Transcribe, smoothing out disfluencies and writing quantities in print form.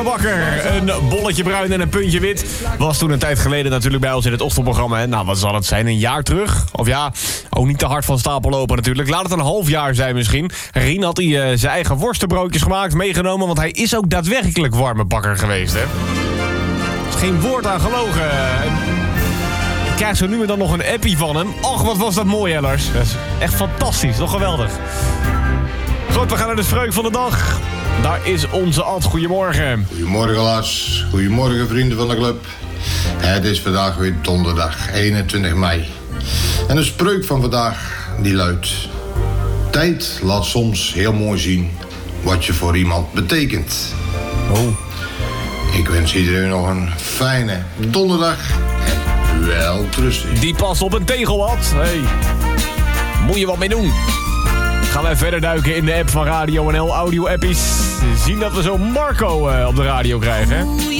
Wakker, een bolletje bruin en een puntje wit. Was toen een tijd geleden natuurlijk bij ons in het ochtendprogramma. Hè? Nou, wat zal het zijn? Een jaar terug? Of ja, ook niet te hard van stapel lopen natuurlijk. Laat het een half jaar zijn misschien. Rien had hij zijn eigen worstenbroodjes gemaakt, meegenomen. Want hij is ook daadwerkelijk warme bakker geweest, hè? Er is geen woord aan gelogen. Ik krijg zo nu en dan nog een appie van hem. Och, wat was dat mooi, Ellers. Dat is echt fantastisch, toch geweldig. Goed, we gaan naar de spreuk van de dag. Daar is onze Ad. Goedemorgen. Goedemorgen Lars. Goedemorgen vrienden van de club. Het is vandaag weer donderdag, 21 mei. En de spreuk van vandaag die luidt: tijd laat soms heel mooi zien wat je voor iemand betekent. Oh. Ik wens iedereen nog een fijne donderdag en welterusten. Die past op een tegel, Ad. Hey. Moet je wat mee doen. Gaan wij verder duiken in de app van Radio NL, audio-appies. Zien dat we zo Marco op de radio krijgen, hè?